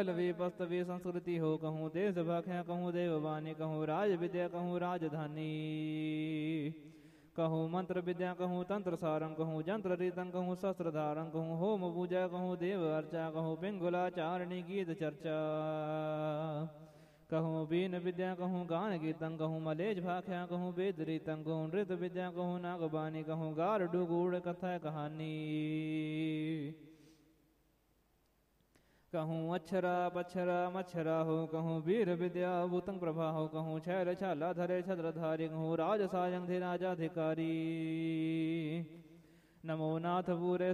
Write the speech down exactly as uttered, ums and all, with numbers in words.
लवे पस्तवे संस्कृति हो कहूँ देश भाख्या कहूँ देववाणी कहूँ राज विद्या कहूँ राजधानी कहूँ मंत्र विद्या कहूँ तंत्र सारंग कहूँ जंत्र रीतं कहूँ शस्त्र धारं कहूँ होम पूजा कहूँ देव अर्चा कहूँ पिंगुलाचारणी गीत चर्चा कहूँ बीन विद्या कहूँ गान गीतं कहूँ मलेज भाख्या कहूँ वेद रीतं कहूँ नृत्य विद्या कहूँ नागबानी कहूँ गार डुगूढ़ कथा कहानी कहूँ अक्षरा पक्षरा मच्छरा हो कहूँ वीर विद्या भूतं प्रभा हो कहूँ छैल छाला धरे छत्रधारी कहूँ राज सायं धीराजाधिकारी नमो नाथ पूरे